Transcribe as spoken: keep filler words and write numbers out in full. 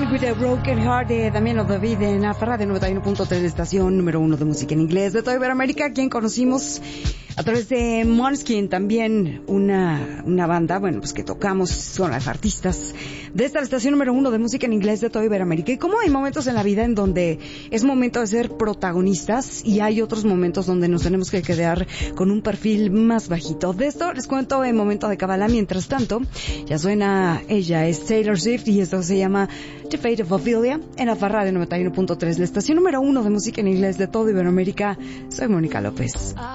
Man with a Broken Heart de Damiano David en Afarra de noventa y uno punto tres, la estación número uno de música en inglés de toda Iberoamérica, quien conocimos a través de Måneskin, también una, una banda, bueno, pues que tocamos, son las artistas de esta estación número uno de música en inglés de toda Iberoamérica. Y como hay momentos en la vida en donde es momento de ser protagonistas y hay otros momentos donde nos tenemos que quedar con un perfil más bajito. De esto les cuento en momento de Kabbalah. Mientras tanto, ya suena, ella es Taylor Swift y esto se llama The Fate of Ophelia en Afarra de noventa y uno punto tres, la estación número uno de música en inglés de toda Iberoamérica. Soy Mónica López.